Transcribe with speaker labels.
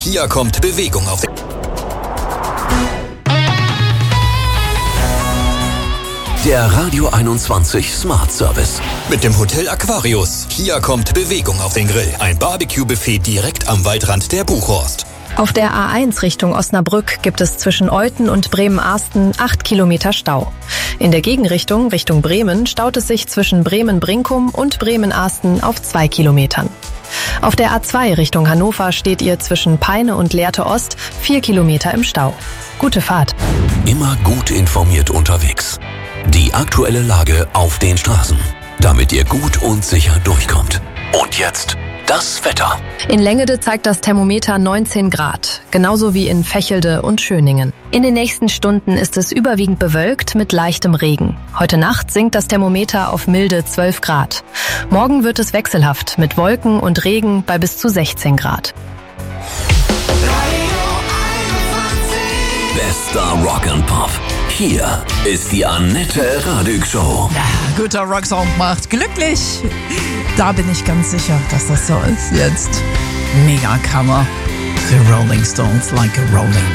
Speaker 1: Hier kommt Bewegung auf den...
Speaker 2: Der Radio 21 Smart Service.
Speaker 1: Mit dem Hotel Aquarius. Hier kommt Bewegung auf den Grill. Ein Barbecue-Buffet direkt am Waldrand der Buchhorst.
Speaker 3: Auf der A1 Richtung Osnabrück gibt es zwischen Olten und Bremen-Arsten 8 Kilometer Stau. In der Gegenrichtung, Richtung Bremen, staut es sich zwischen Bremen-Brinkum und Bremen-Arsten auf 2 Kilometern. Auf der A2 Richtung Hannover steht ihr zwischen Peine und Lehrte Ost 4 Kilometer im Stau. Gute Fahrt.
Speaker 2: Immer gut informiert unterwegs. Die aktuelle Lage auf den Straßen, damit ihr gut und sicher durchkommt. Und jetzt das Wetter.
Speaker 3: In Längede zeigt das Thermometer 19 Grad, genauso wie in Vechelde und Schöningen. In den nächsten Stunden ist es überwiegend bewölkt mit leichtem Regen. Heute Nacht sinkt das Thermometer auf milde 12 Grad. Morgen wird es wechselhaft mit Wolken und Regen bei bis zu 16 Grad.
Speaker 2: Bester Rock and Pop. Hier ist die Annette Radig Show.
Speaker 4: Ja, guter Rocksong macht glücklich. Da bin ich ganz sicher, dass das so ist jetzt. Mega Hammer. The Rolling Stones like a rolling